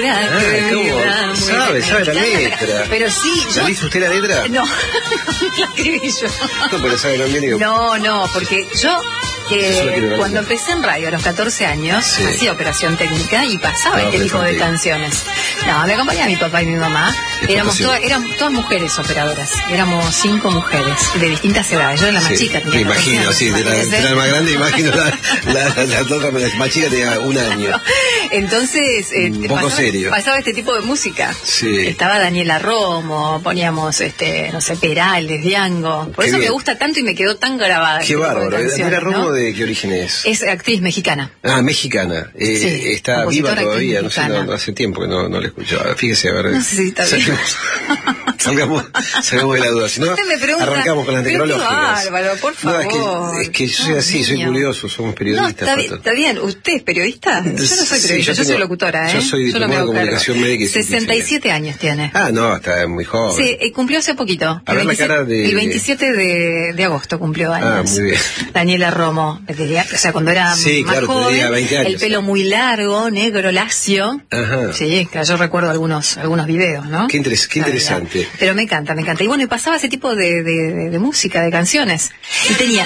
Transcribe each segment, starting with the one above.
manera que ¿cómo? Sabe la letra. Pero sí, yo... ¿La hizo usted la letra? No, la escribí yo. No, pero sabe también, digo... No, porque yo... cuando empecé en radio a los 14 años, hacía operación técnica y pasaba este tipo de canciones. No, me acompañaba mi papá y mi mamá. Eran todas mujeres operadoras. Éramos 5 mujeres de distintas edades. Yo era la más chica. Me imagino, sí, de la más grande, imagino la otra más chica tenía 1 año. Entonces, pasaba este tipo de música. Sí. Estaba Daniela Romo, poníamos, no sé, Perales, Diango. Por eso me gusta tanto y me quedó tan grabada. Qué bárbaro. Daniela Romo, ¿de qué origen es? Es actriz mexicana. Ah, mexicana. Está viva todavía, no sé, hace tiempo que no la escucho. Fíjese, a ver. No sé si está bien. Salgamos de la duda. Si no, arrancamos con las necrológicas. Bárbaro, por favor. No, es que yo soy así, soy curioso, somos periodistas. No, está bien. ¿Usted es periodista? Yo no soy periodista, yo soy locutora, Yo soy diplomada de comunicación médica y 67 años tiene. Ah, no, está muy joven. Sí, cumplió hace poquito. A ver la cara de... El 27 de agosto cumplió años. Ah, muy bien. Daniela Romo. O sea, cuando era más joven, tenía 20 años, el pelo muy largo, negro, lacio. Ajá. Sí, yo recuerdo algunos videos, ¿no? Qué interesante. Pero me encanta. Y bueno, y pasaba ese tipo de música, de canciones. Y tenía...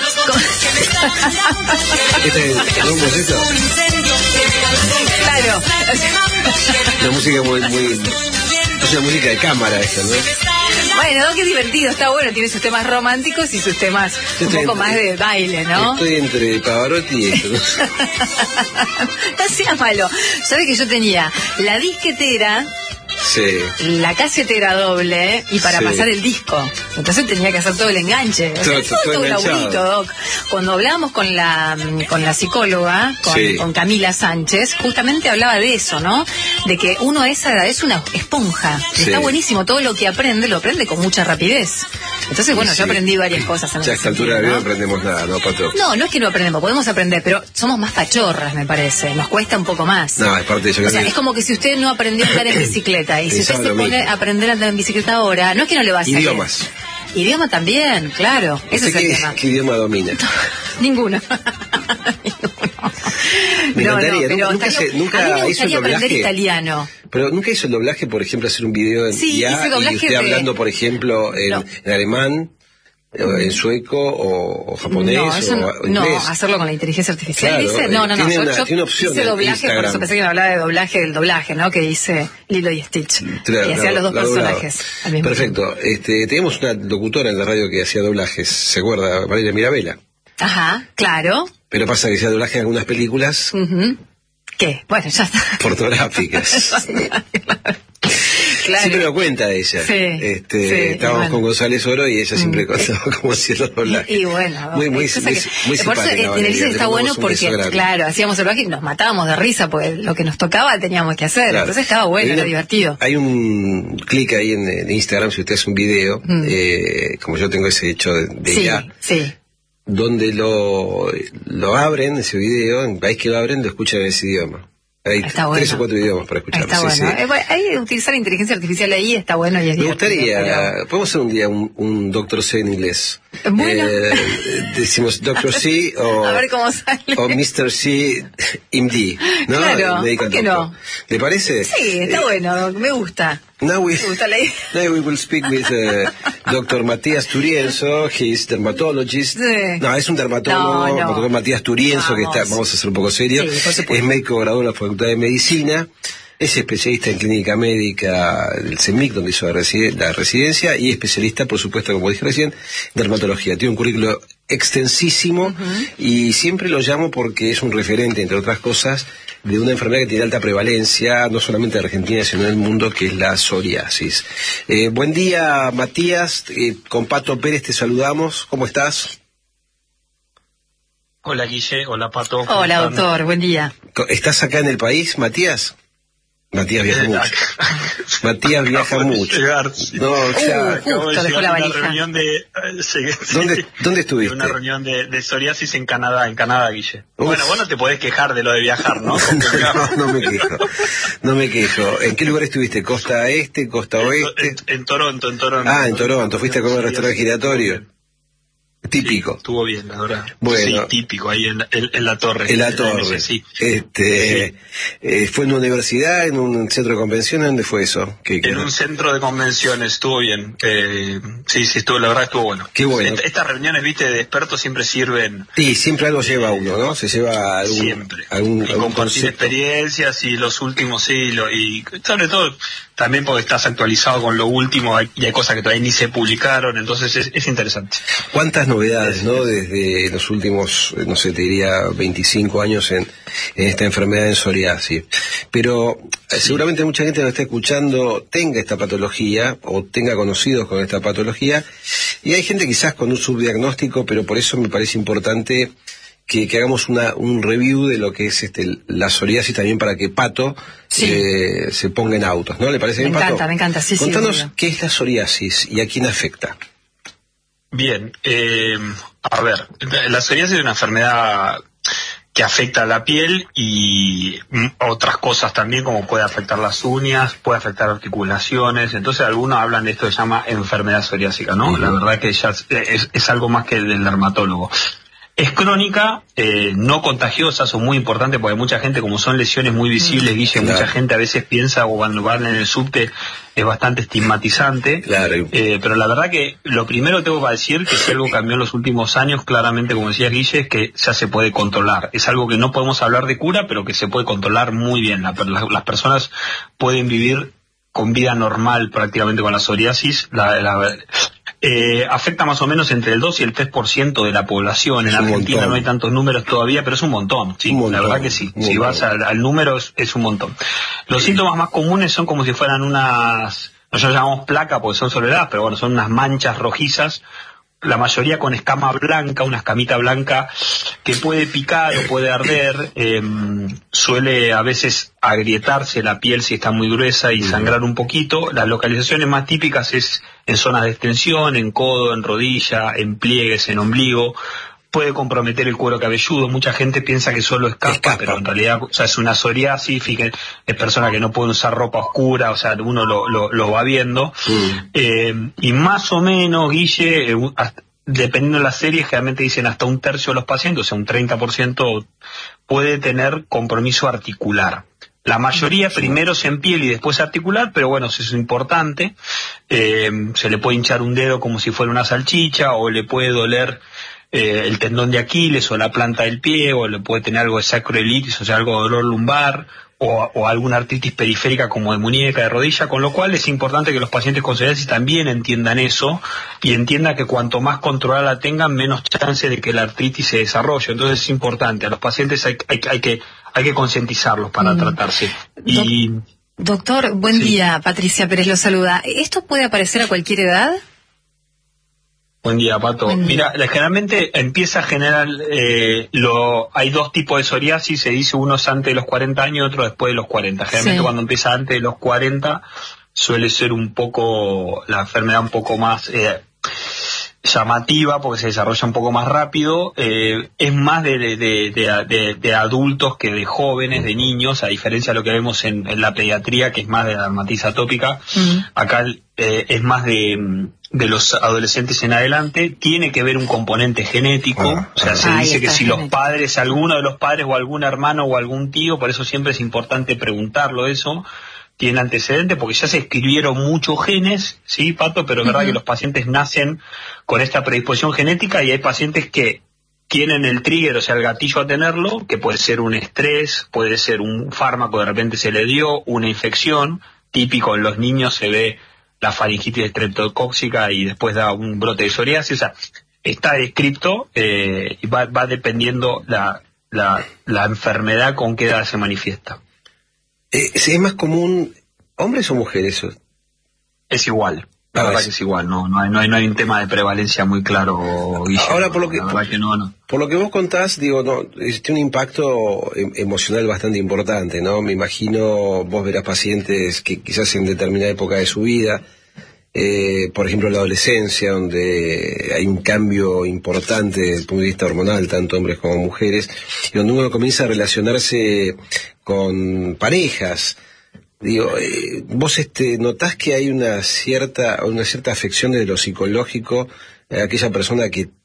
¿Este es un boceto? Claro. Una música muy... Es una música de cámara esta, ¿no? Bueno, qué divertido, está bueno, tiene sus temas románticos y sus temas un poco más de baile, ¿no? Estoy entre Pavarotti y esto. No sea malo. ¿Sabes que yo tenía la disquetera? Sí. La casetera doble y para pasar el disco. Entonces tenía que hacer todo el enganche. Todo laburito, Doc. Cuando hablábamos con la psicóloga, con Camila Sánchez, justamente hablaba de eso, ¿no? De que uno a esa edad es una esponja. Está buenísimo, todo lo que aprende, lo aprende con mucha rapidez. Entonces, bueno, yo aprendí varias cosas. Ya a esta altura de vida no aprendemos nada, ¿no, Pato? No es que no aprendemos, podemos aprender, pero somos más pachorras, me parece. Nos cuesta un poco más. No, es parte de eso. O sea, es como que si usted no aprendió a andar en bicicleta y si usted se pone a aprender a andar en bicicleta ahora, no es que no le va a hacer. Idiomas. Idioma también, claro. Ese es el tema. ¿Qué idioma domina? Ninguno. Me encantaría. Nunca a mí me gustaría aprender italiano. Pero nunca hizo el doblaje, por ejemplo, hacer un video en IA y usted hablando, por ejemplo, en alemán, en sueco o japonés o inglés. Hacerlo con la inteligencia artificial. Claro, yo tiene opción hice doblaje, Instagram. por eso pensé que me hablaba de del doblaje, ¿no? Que hice Lilo y Stitch. Claro, y hacía los dos personajes al mismo Perfecto. Teníamos una locutora en la radio que hacía doblajes, ¿se acuerda? Valeria Mirabella. Ajá, claro. Pero pasa que hacía doblaje en algunas películas. ¿Qué? Bueno, ya está. Pornográficas. Claro. Siempre lo cuenta ella. Estábamos con González Oro y ella siempre contaba cómo hacía los doblajes. Y bueno, muy simpática. Por eso Tenerife está bueno porque, claro, hacíamos el doblaje y nos matábamos de risa porque lo que nos tocaba teníamos que hacer. Claro. Entonces estaba bueno, era divertido. Hay un clic ahí en Instagram, si usted hace un video, como yo tengo ese hecho de IA. Sí. Donde lo abren, ese video, en el país que lo abren, lo escuchan en ese idioma. Hay 3 o 4 idiomas para escucharlo. Está bueno. Hay que utilizar la inteligencia artificial ahí, está bueno y es Me gustaría, podemos hacer un día un Dr. C en inglés. Bueno. Decimos Dr. C o, a ver cómo sale. O Mr. C MD, ¿no? Claro, ¿por qué no? ¿Le parece? Sí, está bueno, me gusta. Now we will speak with Dr. Matías Turienzo. He's dermatologist. Sí. No, es un dermatólogo, Dr. Matías Turienzo, vamos a ser un poco serios. Sí, es médico graduado en la Facultad de Medicina. Es especialista en clínica médica del CEMIC, donde hizo la residencia, y especialista, por supuesto, como dije recién, en dermatología. Tiene un currículo extensísimo y siempre lo llamo porque es un referente, entre otras cosas, de una enfermedad que tiene alta prevalencia, no solamente en Argentina, sino en el mundo, que es la psoriasis. Buen día, Matías. Con Pato Pérez te saludamos. ¿Cómo estás? Hola, Guille. Hola, Pato. Hola, doctor. Buen día. ¿Estás acá en el país, Matías? Matías viaja mucho. Matías viaja mucho. No, acabo de llegar a una reunión de... ¿Dónde estuviste? Una reunión de psoriasis en Canadá, Guille. Bueno, vos no te podés quejar de lo de viajar, ¿no? No me quejo. ¿En qué lugar estuviste? ¿Costa este, costa oeste? En Toronto. Ah, en Toronto. ¿Fuiste a comer al restaurante giratorio? Típico. Sí, estuvo bien, la verdad. Bueno. Sí, típico, ahí en la torre. En la torre. Sí. ¿Fue en una universidad, en un centro de convenciones? ¿Dónde fue eso? En un centro de convenciones, estuvo bien. Sí, estuvo, la verdad estuvo bueno. Qué bueno. Estas reuniones, viste, de expertos siempre sirven. Y siempre algo lleva a uno, ¿no? Se lleva algún... Siempre. Algún compartir concepto. experiencias y los últimos siglos. Y sobre todo, también porque estás actualizado con lo último y hay cosas que todavía ni se publicaron, entonces es interesante. ¿Cuántas novedades, no? Desde los últimos, no sé, te diría 25 años en esta enfermedad en psoriasis. Pero seguramente mucha gente que nos está escuchando tenga esta patología o tenga conocidos con esta patología, y hay gente quizás con un subdiagnóstico, pero por eso me parece importante que hagamos un review de lo que es la psoriasis también, para que Pato se ponga en autos, ¿no? ¿Le parece bien, Pato? Me encanta, sí. Contanos qué es la psoriasis y a quién afecta. Bien, a ver, la psoriasis es una enfermedad que afecta a la piel y otras cosas también, como puede afectar las uñas, puede afectar articulaciones. Entonces algunos hablan de esto que se llama enfermedad psoriásica, ¿no? La verdad que ya es algo más que del dermatólogo. Es crónica, no contagiosa, son muy importantes porque mucha gente, como son lesiones muy visibles, Guille, mucha gente a veces piensa, o cuando van en el subte, es bastante estigmatizante. Claro. Pero la verdad que lo primero que tengo que decir, que si algo cambió en los últimos años, claramente, como decía Guille, es que ya se puede controlar. Es algo que no podemos hablar de cura, pero que se puede controlar muy bien. Las personas pueden vivir con vida normal prácticamente con la psoriasis. Afecta más o menos entre el 2 y el 3% de la población. En Argentina no hay tantos números todavía, pero es un montón. Sí, la verdad que sí. Si vas al número es un montón. Los síntomas más comunes son como si fueran nosotros llamamos placa porque son soledades, pero bueno, son unas manchas rojizas, la mayoría con escama blanca, una escamita blanca que puede picar o puede arder, suele a veces agrietarse la piel si está muy gruesa y sangrar un poquito. Las localizaciones más típicas es en zonas de extensión, en codo, en rodilla, en pliegues, en ombligo. Puede comprometer el cuero cabelludo. Mucha gente piensa que solo es caspa, pero en realidad es una psoriasis. Fíjense, es persona que no puede usar ropa oscura, o sea, uno lo va viendo. Y más o menos, Guille, dependiendo de la serie, generalmente dicen hasta un tercio de los pacientes, o sea, un 30% puede tener compromiso articular. La mayoría primero es en piel y después articular, pero bueno, eso es importante. Se le puede hinchar un dedo como si fuera una salchicha, o le puede doler el tendón de Aquiles o la planta del pie, o le puede tener algo de sacroiliitis, o sea, algo de dolor lumbar, o alguna artritis periférica como de muñeca, de rodilla, con lo cual es importante que los pacientes con psoriasis también entiendan eso y entiendan que cuanto más controlada la tengan, menos chance de que la artritis se desarrolle. Entonces es importante, a los pacientes hay que concientizarlos para tratarse. Doctor, buen día, Patricia Pérez lo saluda. ¿Esto puede aparecer a cualquier edad? Buen día, Pato. Mira, generalmente empieza a generar, hay dos tipos de psoriasis, se dice uno es antes de los 40 años y otro después de los 40. Generalmente cuando empieza antes de los 40 suele ser un poco, la enfermedad un poco más llamativa porque se desarrolla un poco más rápido, es más de adultos que de jóvenes, de niños, a diferencia de lo que vemos en la pediatría, que es más de la dermatitis atópica. Acá es más de los adolescentes en adelante. Tiene que ver un componente genético, o sea, se dice que si los padres, alguno de los padres o algún hermano o algún tío, por eso siempre es importante preguntarlo eso, tiene antecedentes, porque ya se escribieron muchos genes, sí, Pato, pero es verdad que los pacientes nacen con esta predisposición genética y hay pacientes que tienen el trigger, o sea, el gatillo a tenerlo, que puede ser un estrés, puede ser un fármaco de repente se le dio, una infección, típico en los niños se ve la faringitis estreptocóxica y después da un brote de psoriasis, o sea, está descrito y va dependiendo la enfermedad con qué edad se manifiesta. ¿Es más común hombres o mujeres? Es igual. La verdad que es igual, no hay un tema de prevalencia muy claro, Guillermo. Ahora, por lo que vos contás, digo, tiene un impacto emocional bastante importante, ¿no? Me imagino, vos verás pacientes que quizás en determinada época de su vida, por ejemplo en la adolescencia, donde hay un cambio importante desde el punto de vista hormonal, tanto hombres como mujeres, y donde uno comienza a relacionarse con parejas. Digo, vos notás que hay una cierta afección de lo psicológico, aquella persona que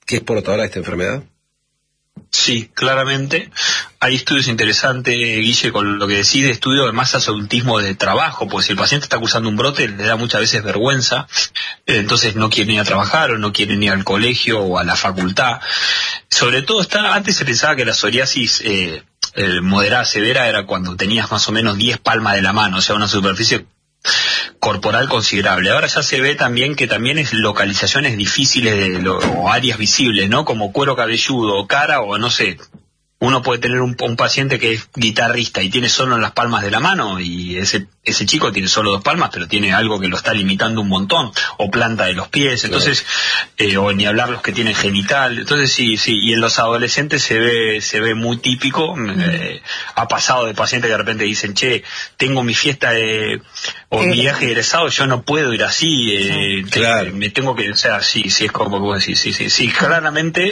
que es portadora de esta enfermedad? Sí, claramente. Hay estudios interesantes, Guille, con lo que decís de estudio de masas adultismo de trabajo, pues si el paciente está acusando un brote, le da muchas veces vergüenza, entonces no quiere ir a trabajar o no quiere ir al colegio o a la facultad. Sobre todo antes se pensaba que la psoriasis moderada severa era cuando tenías más o menos 10 palmas de la mano, o sea, una superficie corporal considerable. Ahora ya se ve también que también es localizaciones difíciles o áreas visibles, ¿no? Como cuero cabelludo o cara o no sé. Uno puede tener un paciente que es guitarrista y tiene solo en las palmas de la mano y ese chico tiene solo 2 palmas, pero tiene algo que lo está limitando un montón, o planta de los pies, entonces, o ni hablar los que tienen genital, entonces sí, y en los adolescentes se ve muy típico, ha pasado de pacientes que de repente dicen, che, tengo mi fiesta o mi viaje de egresado, yo no puedo ir así, claro. Me tengo que, o sea, sí, es como vos decís, sí, claramente,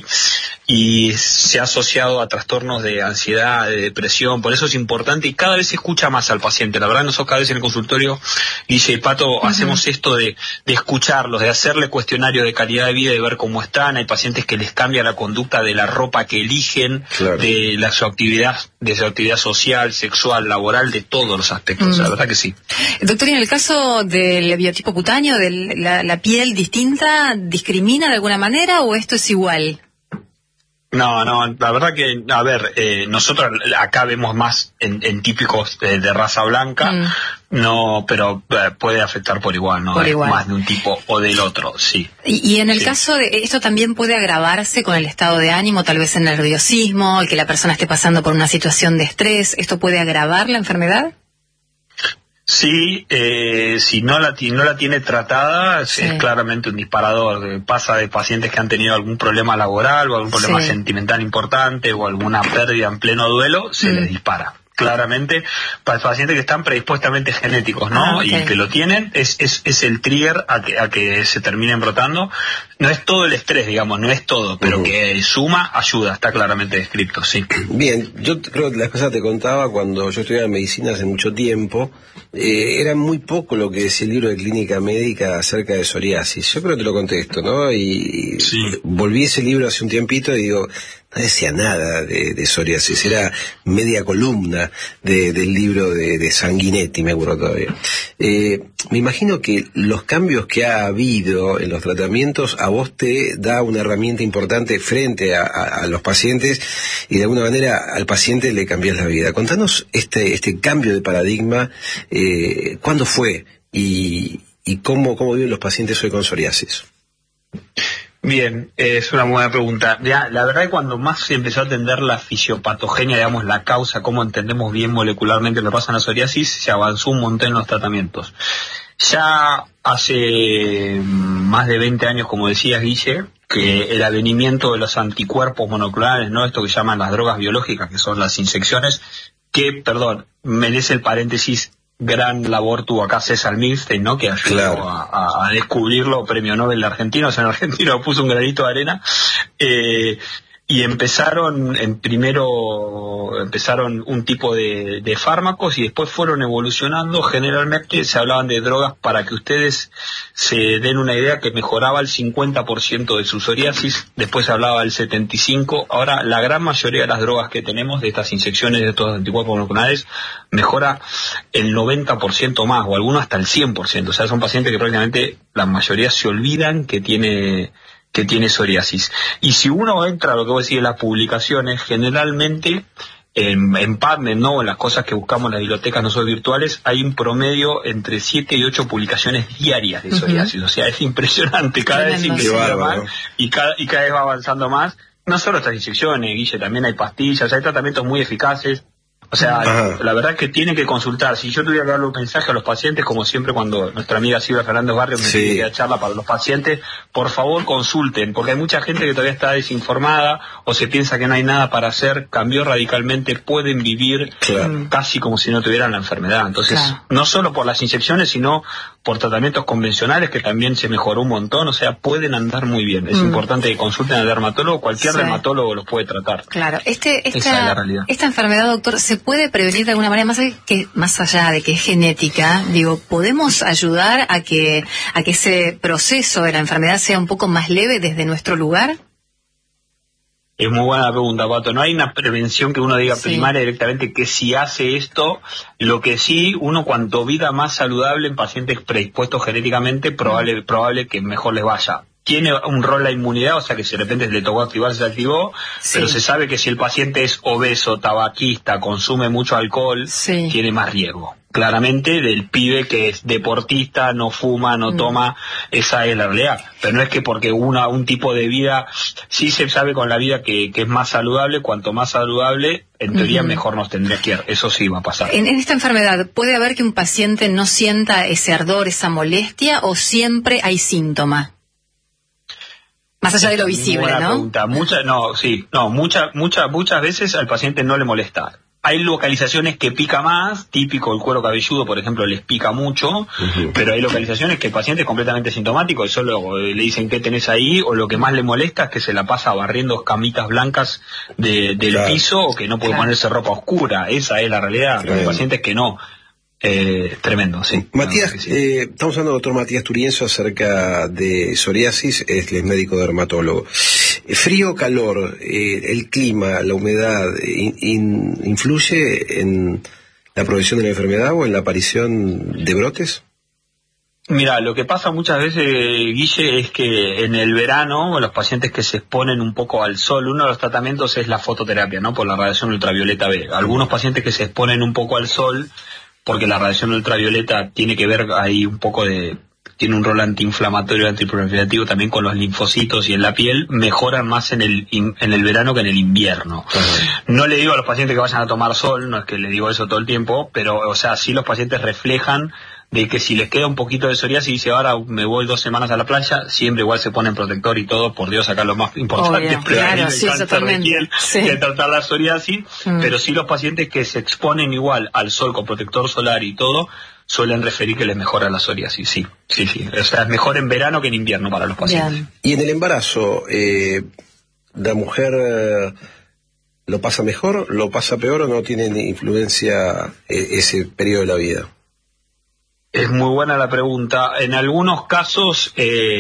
y se ha asociado a trastornos de ansiedad, de depresión, por eso es importante y cada vez se escucha más al paciente. La verdad, nosotros cada vez en el consultorio, Guille y Pato, hacemos esto de escucharlos, de hacerle cuestionarios de calidad de vida y ver cómo están. Hay pacientes que les cambia la conducta de la ropa que eligen, claro, de su actividad social, sexual, laboral, de todos los aspectos. La verdad que sí. Doctor, ¿y en el caso del biotipo cutáneo, de la piel distinta, discrimina de alguna manera o esto es igual? No, la verdad que, a ver, nosotros acá vemos más en típicos de raza blanca, no, pero puede afectar por igual, ¿no? Por igual. Más de un tipo o del otro, sí. Y en el caso de, esto también puede agravarse con el estado de ánimo, tal vez el nerviosismo, el que la persona esté pasando por una situación de estrés, ¿esto puede agravar la enfermedad? Sí, si no la tiene tratada, es claramente un disparador. Pasa de pacientes que han tenido algún problema laboral o algún problema sentimental importante o alguna pérdida en pleno duelo, se les dispara. Claramente, para pacientes que están predispuestamente genéticos, ¿no? Y que lo tienen, es el trigger a que se terminen brotando. No es todo el estrés, digamos, no es todo, pero que suma, ayuda, está claramente descrito, sí. Bien, yo creo que la vez pasada te contaba, cuando yo estudiaba medicina hace mucho tiempo, era muy poco lo que decía el libro de clínica médica acerca de psoriasis. Yo creo que te lo contesto, ¿no? Y volví ese libro hace un tiempito y digo, no decía nada de psoriasis, era media columna del libro de Sanguinetti, me acuerdo todavía. Me imagino que los cambios que ha habido en los tratamientos a vos te da una herramienta importante frente a los pacientes y de alguna manera al paciente le cambias la vida. Contanos este cambio de paradigma, ¿cuándo fue y cómo viven los pacientes hoy con psoriasis? Bien, es una buena pregunta. Ya, la verdad que cuando más se empezó a atender la fisiopatogenia, digamos, la causa, cómo entendemos bien molecularmente lo que pasa en la psoriasis, se avanzó un montón en los tratamientos. Ya hace más de 20 años, como decías, Guille, que el advenimiento de los anticuerpos monoclonales, ¿no? Esto que llaman las drogas biológicas, que son las inyecciones, que, merece el paréntesis, gran labor tuvo acá César Milstein, ¿no? Que ayudó a descubrirlo, premio Nobel de Argentina, o sea, en Argentina puso un granito de arena, y empezaron un tipo de fármacos y después fueron evolucionando. Generalmente se hablaban de drogas para que ustedes se den una idea, que mejoraba el 50% de su psoriasis, después se hablaba del 75%, ahora la gran mayoría de las drogas que tenemos, de estas inyecciones de estos anticuerpos monoclonales, mejora el 90% más, o algunos hasta el 100%, o sea, son pacientes que prácticamente la mayoría se olvidan que tiene psoriasis. Y si uno entra a lo que vos decís en las publicaciones, generalmente en PubMed, ¿no? En las cosas que buscamos en las bibliotecas nosotros virtuales, hay un promedio entre 7 y 8 publicaciones diarias de psoriasis. O sea, es impresionante, cada vez se investiga más y cada vez va avanzando más. No solo estas inyecciones, Guille, también hay pastillas, hay tratamientos muy eficaces. O sea, la verdad es que tiene que consultar. Si yo tuviera que darle un mensaje a los pacientes, como siempre cuando nuestra amiga Silvia Fernández Barrio me pide que charla para los pacientes, por favor consulten, porque hay mucha gente que todavía está desinformada o se piensa que no hay nada para hacer. Cambió radicalmente, pueden vivir casi como si no tuvieran la enfermedad. Entonces, no solo por las inyecciones, sino por tratamientos convencionales, que también se mejoró un montón. O sea, pueden andar muy bien. Es importante que consulten al dermatólogo, cualquier dermatólogo los puede tratar. Claro, esa es la realidad. Esta enfermedad, doctor, ¿se se puede prevenir de alguna manera, más allá de que es genética, digo, podemos ayudar a que ese proceso de la enfermedad sea un poco más leve desde nuestro lugar? Es muy buena pregunta, Pato. No hay una prevención que uno diga primaria directamente que si hace esto, lo que sí, uno cuanto vida más saludable en pacientes predispuestos genéticamente, probable que mejor les vaya. Tiene un rol la inmunidad, o sea que si de repente le tocó activar, se activó, pero se sabe que si el paciente es obeso, tabaquista, consume mucho alcohol, tiene más riesgo. Claramente del pibe que es deportista, no fuma, no toma, esa es la realidad. Pero no es que porque un tipo de vida, sí se sabe con la vida que es más saludable, cuanto más saludable, en teoría mejor nos tendría que ir. Eso sí va a pasar. En esta enfermedad, ¿puede haber que un paciente no sienta ese ardor, esa molestia, o siempre hay síntoma? Más allá de lo visible, ¿no? Muchas veces al paciente no le molesta. Hay localizaciones que pica más, típico el cuero cabelludo, por ejemplo, les pica mucho, pero hay localizaciones que el paciente es completamente sintomático y solo le dicen qué tenés ahí, o lo que más le molesta es que se la pasa barriendo camitas blancas del piso, o que no puede ponerse ropa oscura. Esa es la realidad. Hay pacientes que no. Tremendo, sí. Matías, estamos hablando del doctor Matías Turienzo acerca de psoriasis, es médico dermatólogo. Frío, calor, el clima, la humedad, ¿influye en la progresión de la enfermedad o en la aparición de brotes? Mira, lo que pasa muchas veces, Guille, es que en el verano los pacientes que se exponen un poco al sol, uno de los tratamientos es la fototerapia, ¿no? Por la radiación ultravioleta B. Algunos pacientes que se exponen un poco al sol, porque la radiación ultravioleta tiene que ver ahí un poco tiene un rol antiinflamatorio, antiproliferativo también con los linfocitos y en la piel, mejoran más en el verano que en el invierno. No le digo a los pacientes que vayan a tomar sol, no es que le digo eso todo el tiempo, pero, o sea, sí los pacientes reflejan de que si les queda un poquito de psoriasis y dice ahora me voy 2 semanas a la playa, siempre igual se ponen protector y todo, por Dios, acá lo más importante es prevenir el cáncer de piel que tratar la psoriasis, pero sí los pacientes que se exponen igual al sol con protector solar y todo, suelen referir que les mejora la psoriasis, sí. O sea, es mejor en verano que en invierno para los pacientes. Bien. Y en el embarazo, ¿la mujer lo pasa mejor, lo pasa peor o no tiene influencia ese periodo de la vida? Es muy buena la pregunta. En algunos casos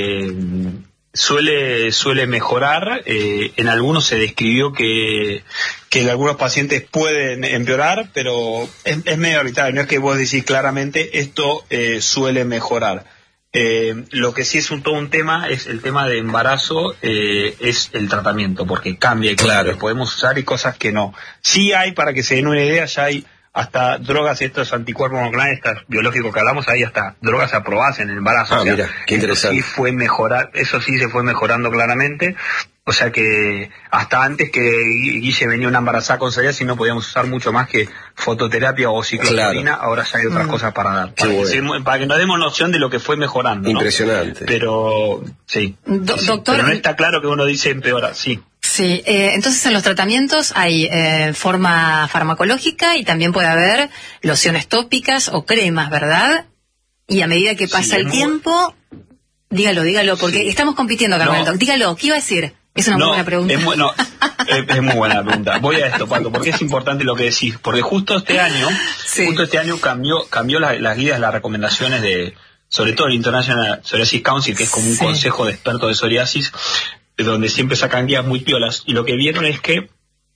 suele mejorar. En algunos se describió que en algunos pacientes pueden empeorar, pero es medio arbitrario. No es que vos decís claramente esto suele mejorar. Lo que sí es todo un tema es el tema de embarazo, es el tratamiento, porque cambia, hay cosas que podemos usar y cosas que no. Sí hay, para que se den una idea, ya hay hasta drogas, estos anticuerpos monoclonales, estos biológicos que hablamos, hay hasta drogas aprobadas en el embarazo. Mira, qué interesante. Eso sí se fue mejorando claramente. O sea que hasta antes que Guille venía una embarazada con psoriasis no podíamos usar mucho más que fototerapia o ciclosporina, ahora ya hay otras cosas para dar. Para que nos demos noción de lo que fue mejorando. Impresionante. ¿No? Pero sí. Doctor, pero no está claro que uno dice empeora, sí. Sí, entonces en los tratamientos hay forma farmacológica y también puede haber lociones tópicas o cremas, ¿verdad? Y a medida que pasa el tiempo, dígalo, porque estamos compitiendo acá con el doctor. Dígalo, ¿qué iba a decir? Es una muy buena pregunta. Es muy buena la pregunta. Voy a esto, Pato, porque es importante lo que decís. Porque justo este año cambió las guías, las recomendaciones sobre todo el International Psoriasis Council, que es como un consejo de expertos de psoriasis, donde siempre sacan guías muy piolas, y lo que vieron es que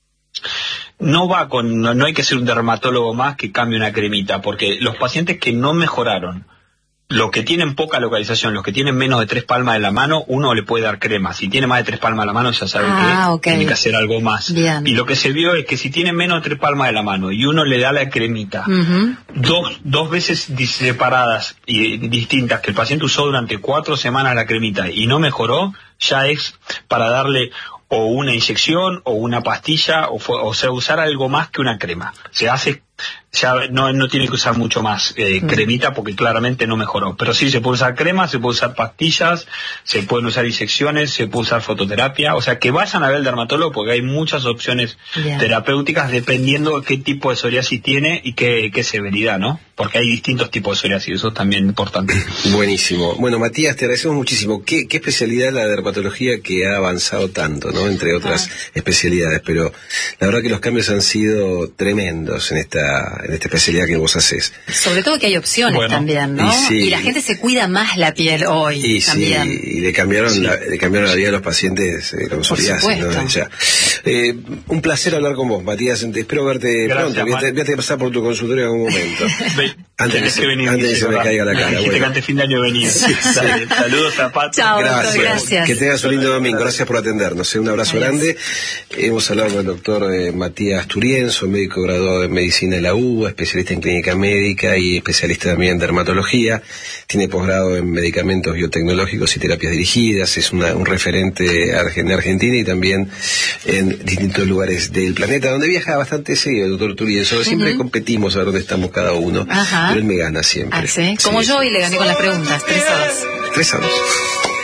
no hay que ser un dermatólogo más que cambie una cremita, porque los pacientes que no mejoraron, los que tienen poca localización, los que tienen menos de 3 palmas de la mano, uno le puede dar crema. Si tiene más de 3 palmas de la mano, ya sabe que tiene que hacer algo más. Bien. Y lo que se vio es que si tiene menos de 3 palmas de la mano y uno le da la cremita, dos veces separadas y distintas, que el paciente usó durante 4 semanas la cremita y no mejoró, ya es para darle o una inyección o una pastilla, o sea, usar algo más que una crema. Se hace, ya no tiene que usar mucho más cremita, porque claramente no mejoró. Pero sí se puede usar crema, se puede usar pastillas, se pueden usar inyecciones, se puede usar fototerapia. O sea, que vayan a ver al dermatólogo, porque hay muchas opciones terapéuticas dependiendo de qué tipo de psoriasis tiene y qué severidad, ¿no? porque hay distintos tipos de psoriasis, eso es también importante. Buenísimo. Bueno, Matías, te agradecemos muchísimo. ¿Qué especialidad la dermatología que ha avanzado tanto, ¿no? Entre otras especialidades, pero la verdad que los cambios han sido tremendos en esta especialidad que vos hacés. Sobre todo que hay opciones también, ¿no? Y la gente se cuida más la piel hoy también. Y le cambiaron la vida a los pacientes con psoriasis, ¿no? Un placer hablar con vos, Matías. Espero verte pronto. Voy a pasar por tu consultorio en algún momento. Antes de que se me caiga la cara. Dijiste que antes fin de año venía. Saludos a Pato. Chao, gracias. Que tengas un lindo domingo. Gracias por atendernos. Un abrazo grande. Hemos hablado con el doctor Matías Turienzo, médico graduado en medicina de la UBA, especialista en clínica médica y especialista también en dermatología. Tiene posgrado en medicamentos biotecnológicos y terapias dirigidas. Es un referente en Argentina y también en distintos lugares del planeta, donde viaja bastante seguido el doctor Turienzo. Siempre competimos a ver dónde estamos cada uno. Pero él me gana siempre. Como yo, y le gané con las preguntas. 3-2. 3-2.